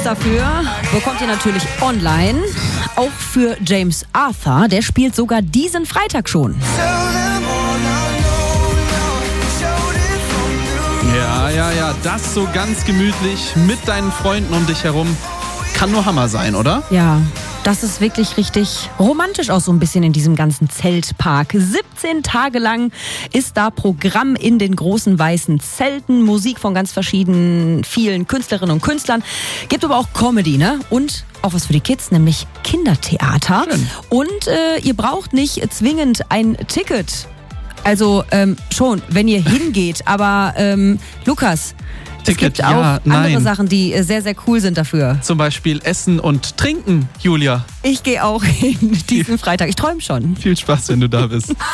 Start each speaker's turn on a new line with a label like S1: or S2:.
S1: dafür bekommt ihr natürlich online. Auch für James Arthur, der spielt sogar diesen Freitag schon.
S2: Ja, das so ganz gemütlich mit deinen Freunden um dich herum. Kann nur Hammer sein, oder?
S1: Ja, das ist wirklich richtig romantisch auch so ein bisschen in diesem ganzen Zeltpark. 17 Tage lang ist da Programm in den großen weißen Zelten. Musik von ganz vielen Künstlerinnen und Künstlern. Gibt aber auch Comedy, ne? Und auch was für die Kids, nämlich Kindertheater.
S2: Schön.
S1: Und ihr braucht nicht zwingend ein Ticket. Also schon, wenn ihr hingeht. Aber Lukas, es gibt auch andere Sachen, die sehr, sehr cool sind dafür.
S2: Zum Beispiel Essen und Trinken, Julia.
S1: Ich gehe auch hin diesen Freitag. Ich träume schon.
S2: Viel Spaß, wenn du da bist.